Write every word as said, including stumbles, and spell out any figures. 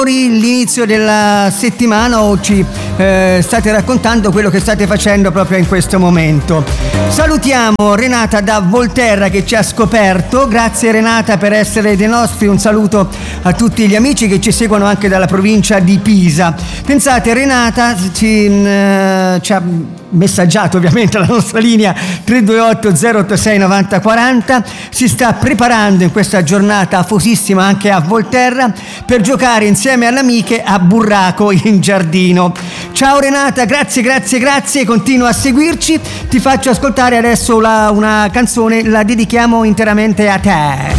L'inizio della settimana o ci eh, state raccontando quello che state facendo proprio in questo momento. Salutiamo Renata da Volterra che ci ha scoperto. Grazie Renata per essere dei nostri. Un saluto a tutti gli amici che ci seguono anche dalla provincia di Pisa. Pensate, Renata ci, eh, ci ha messaggiato ovviamente alla nostra linea tre due otto zero otto sei nove zero quattro zero. Si sta preparando in questa giornata afosissima anche a Volterra per giocare insieme alle amiche a burraco in giardino. Ciao Renata, grazie, grazie, grazie, continua a seguirci. Ti faccio ascoltare adesso la, una canzone, la dedichiamo interamente a te.